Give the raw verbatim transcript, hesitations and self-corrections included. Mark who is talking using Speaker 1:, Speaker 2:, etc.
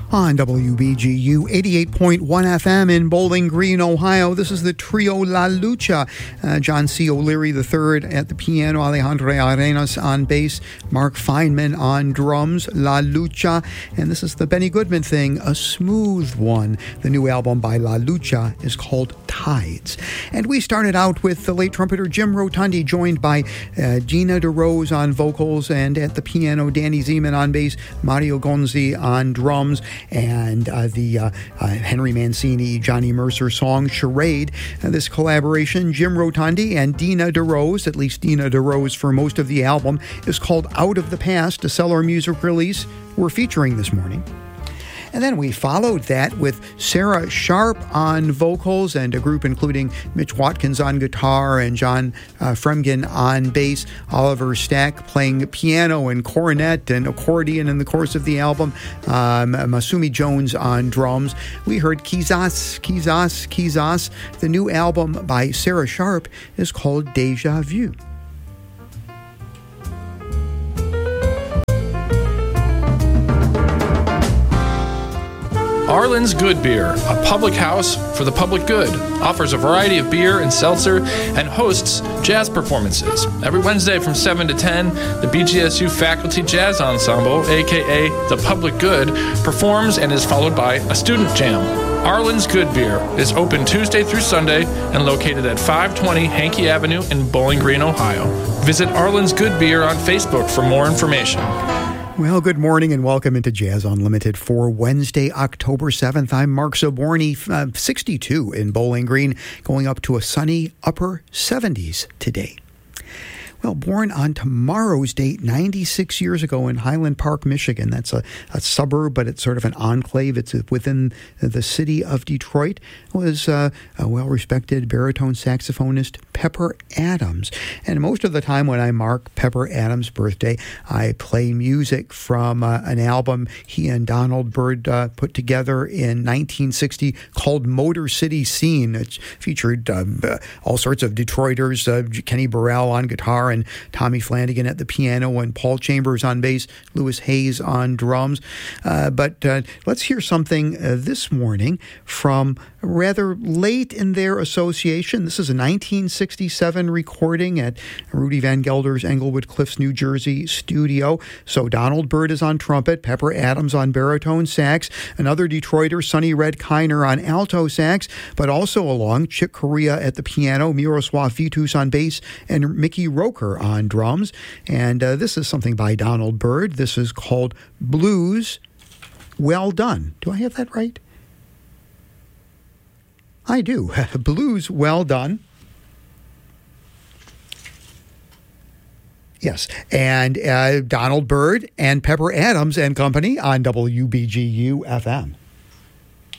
Speaker 1: On W B G U eighty-eight point one F M in Bowling Green, Ohio. This is the trio La Lucha. Uh, John C. O'Leary the third at the piano, Alejandro Arenas on bass, Mark Feynman on drums, La Lucha. And this is the Benny Goodman thing, a smooth one. The new album by La Lucha is called Tides. And we started out with the late trumpeter Jim Rotundi, joined by uh, Gina DeRose on vocals, and at the piano, Danny Zeman on bass, Mario Gonzi on drums, and uh, the uh, uh, Henry Mancini, Johnny Mercer song Charade. Uh, this collaboration, Jim Rotundi and Dina DeRose, at least Dina DeRose for most of the album, is called Out of the Past, a Cellar Music release we're featuring this morning. And then we followed that with Sarah Sharp on vocals and a group including Mitch Watkins on guitar and John uh, Fremgen on bass, Oliver Stack playing piano and cornet and accordion in the course of the album, um, Masumi Jones on drums. We heard Kizas, Kizas, Kizas. The new album by Sarah Sharp is called Deja Vu.
Speaker 2: Arlen's Good Beer, a public house for the public good, offers a variety of beer and seltzer and hosts jazz performances. Every Wednesday from seven to ten, the B G S U Faculty Jazz Ensemble, aka The Public Good, performs and is followed by a student jam. Arlen's Good Beer is open Tuesday through Sunday and located at five twenty Hankey Avenue in Bowling Green, Ohio. Visit Arlen's Good Beer on Facebook for more information.
Speaker 1: Well, good morning and welcome into Jazz Unlimited for Wednesday, October seventh. I'm Mark Zaborny, uh, sixty-two in Bowling Green, going up to a sunny upper seventies today. Well, born on tomorrow's date, ninety-six years ago in Highland Park, Michigan. That's a, a suburb, but it's sort of an enclave. It's within the city of Detroit. Was uh, a well-respected baritone saxophonist, Pepper Adams. And most of the time when I mark Pepper Adams' birthday, I play music from uh, an album he and Donald Byrd uh, put together in nineteen sixty called Motor City Scene. It featured uh, all sorts of Detroiters, uh, Kenny Burrell on guitar, and Tommy Flanagan at the piano, and Paul Chambers on bass, Louis Hayes on drums. Uh, but uh, let's hear something uh, this morning from rather late in their association. This is a nineteen sixty-seven recording at Rudy Van Gelder's Englewood Cliffs, New Jersey studio. So Donald Byrd is on trumpet, Pepper Adams on baritone sax, another Detroiter, Sonny Red Kiner on alto sax, but also along Chick Corea at the piano, Miroslav Vitus on bass, and Mickey Roker on drums. And uh, this is something by Donald Byrd. This is called Blues Well Done. Do I have that right? I do. Blues Well Done. Yes. And uh, Donald Byrd and Pepper Adams and Company on W B G U F M.